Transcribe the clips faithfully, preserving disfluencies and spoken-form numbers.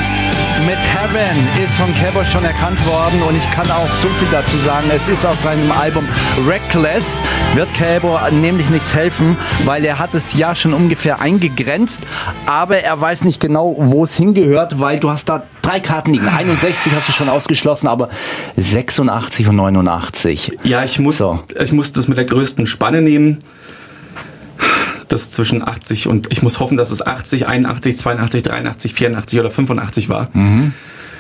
Williams mit Heaven ist von Cabot schon erkannt worden und ich kann auch so viel dazu sagen. Es ist aus seinem Album Reckless, wird Cabot nämlich nichts helfen, weil er hat es ja schon ungefähr eingegrenzt, aber er weiß nicht genau, wo es hingehört, weil du hast da drei Karten liegen. einundsechzig hast du schon ausgeschlossen, aber sechsundachtzig und neunundachtzig. Ja, ich muss, so. ich muss das mit der größten Spanne nehmen. Das zwischen achtzig und ich muss hoffen, dass es achtzig, einundachtzig, zweiundachtzig, dreiundachtzig, vierundachtzig oder fünfundachtzig war. Mhm.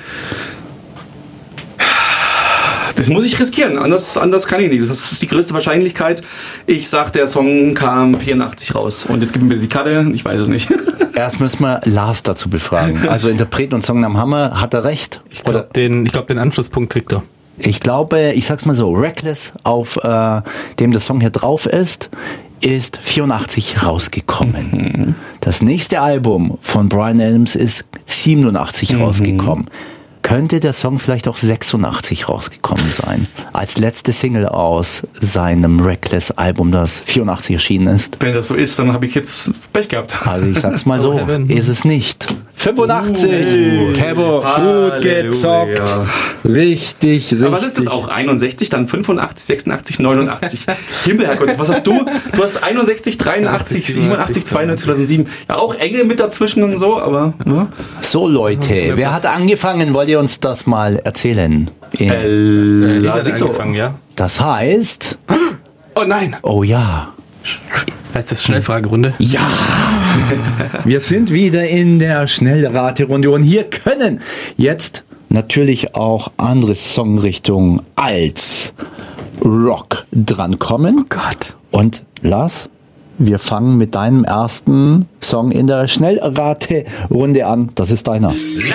Das muss ich riskieren, anders, anders kann ich nicht. Das ist die größte Wahrscheinlichkeit. Ich sag, der Song kam vierundachtzig raus. Und jetzt gib mir bitte die Karte, ich weiß es nicht. Erst müssen wir Lars dazu befragen. Also Interpreten und Songnamen Hammer, hat er recht? Ich glaube, den, ich glaub, den Anschlusspunkt kriegt er. Ich glaube, ich sag's mal so, Reckless, auf äh, dem der Song hier drauf ist, ist vierundachtzig rausgekommen. Mhm. Das nächste Album von Bryan Adams ist siebenundachtzig mhm. rausgekommen. Könnte der Song vielleicht auch sechsundachtzig rausgekommen sein? Als letzte Single aus seinem Reckless-Album, das vierundachtzig erschienen ist. Wenn das so ist, dann habe ich jetzt Pech gehabt. Also ich sag's mal so, ist es nicht. fünfundachtzig! Uh, Cabot, gut gezockt. Richtig, richtig. Aber was ist das auch? einundsechzig, dann fünfundachtzig, sechsundachtzig, neunundachtzig. Himmelherrgott, was hast du? Du hast einundsechzig, dreiundachtzig, siebenundachtzig, zweiundneunzig, zweitausendsieben. Ja, auch Engel mit dazwischen und so, aber... Ne? So Leute, wer hat angefangen? Wollt ihr uns das mal erzählen? El Lasito. Ja. Das heißt... Oh nein! Oh ja. Heißt das Schnellfragerunde? Ja! Wir sind wieder in der Schnellraterunde und hier können jetzt natürlich auch andere Songrichtungen als Rock drankommen. Oh Gott. Und Lars, wir fangen mit deinem ersten Song in der Schnellraterunde an. Das ist deiner.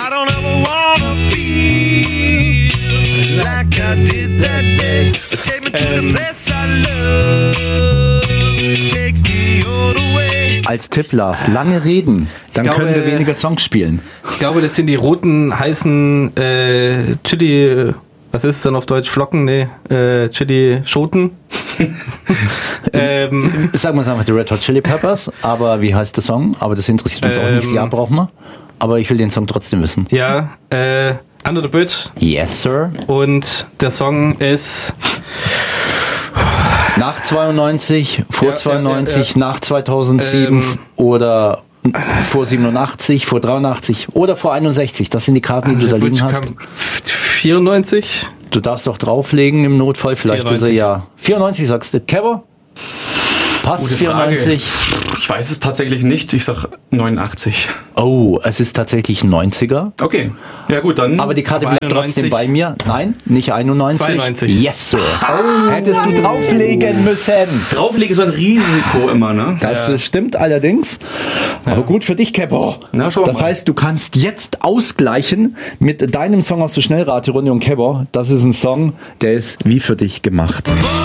Als Tipp, Lars, lange reden, dann glaube, können wir weniger Songs spielen. Ich glaube, das sind die roten, heißen äh, Chili, was ist dann auf Deutsch? Flocken? Nee, äh, Chili-Schoten. ähm, Sagen wir es einfach, die Red Hot Chili Peppers, aber wie heißt der Song? Aber das interessiert uns ähm, auch nicht, das Jahr brauchen wir. Aber ich will den Song trotzdem wissen. Ja, äh, Under the Bridge. Yes, sir. Und der Song ist... Nach zweiundneunzig, vor ja, zweiundneunzig, ja, ja, ja. nach zweitausendsieben ähm, oder vor siebenundachtzig, vor dreiundachtzig oder vor einundsechzig. Das sind die Karten, die du da liegen hast. vierundneunzig. Du darfst auch drauflegen im Notfall. Vielleicht vierundneunzig. Ist er ja. vierundneunzig sagst du. Cabot? Passt Gute vierundneunzig? Frage. Ich weiß es tatsächlich nicht. Ich sag neunundachtzig. Oh, es ist tatsächlich ein neunziger. Okay. Ja gut, dann. Aber die Karte bleibt einundneunzig. Trotzdem bei mir. Nein, nicht einundneunzig. zweiundneunzig. Yes, sir. Oh. Hättest du drauflegen müssen. Drauflegen ist so ein Risiko immer, ne? Das ja. stimmt allerdings. Ja. Aber gut für dich, Cabot. Na, schau das mal. Heißt, du kannst jetzt ausgleichen mit deinem Song aus der Schnellraterunde und Cabot. Das ist ein Song, der ist wie für dich gemacht.